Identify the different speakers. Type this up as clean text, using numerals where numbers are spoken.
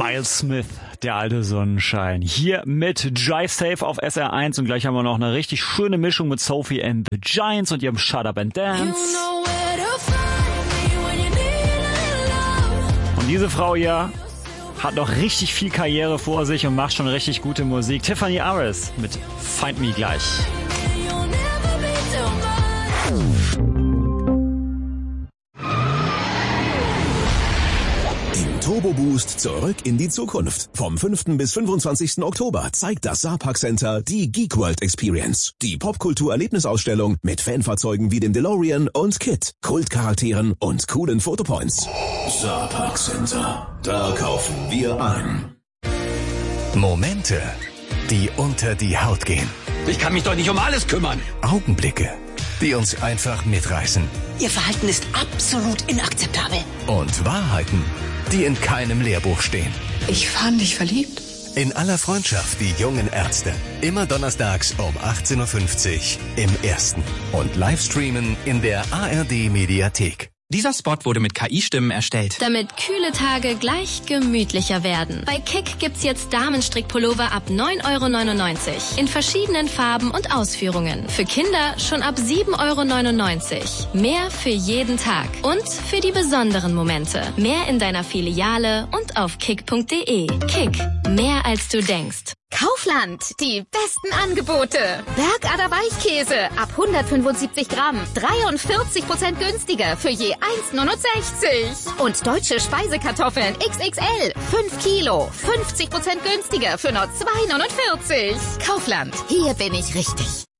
Speaker 1: Miles Smith, der alte Sonnenschein. Hier mit Jive Safe auf SR1 und gleich haben wir noch eine richtig schöne Mischung mit Sophie and the Giants und ihrem Shut Up and Dance. Und diese Frau hier hat noch richtig viel Karriere vor sich und macht schon richtig gute Musik. Tiffany Aris mit Find Me gleich.
Speaker 2: Turbo Boost zurück in die Zukunft. Vom 5. bis 25. Oktober zeigt das Saarpark Center die Geek World Experience. Die Popkultur-Erlebnisausstellung mit Fanfahrzeugen wie dem DeLorean und KITT, Kultcharakteren und coolen Fotopoints. Saarpark Center, da kaufen wir ein.
Speaker 3: Momente, die unter die Haut gehen.
Speaker 4: Ich kann mich doch nicht um alles kümmern.
Speaker 3: Augenblicke, die uns einfach mitreißen.
Speaker 5: Ihr Verhalten ist absolut inakzeptabel.
Speaker 3: Und Wahrheiten, die in keinem Lehrbuch stehen.
Speaker 5: Ich fand dich verliebt.
Speaker 3: In aller Freundschaft, die jungen Ärzte. Immer donnerstags um 18.50 Uhr im Ersten. Und Livestreamen in der ARD-Mediathek.
Speaker 6: Dieser Spot wurde mit KI-Stimmen erstellt.
Speaker 7: Damit kühle Tage gleich gemütlicher werden. Bei Kick gibt's jetzt Damenstrickpullover ab 9,99 € in verschiedenen Farben und Ausführungen. Für Kinder schon ab 7,99 €. Mehr für jeden Tag und für die besonderen Momente. Mehr in deiner Filiale und auf kick.de. Kick, mehr als du denkst.
Speaker 8: Kaufland, die besten Angebote. Bergader Weichkäse ab 175 Gramm, 43% günstiger für je 1,69 €. Und deutsche Speisekartoffeln XXL, 5 Kilo, 50% günstiger für nur 2,49 €. Kaufland, hier bin ich richtig.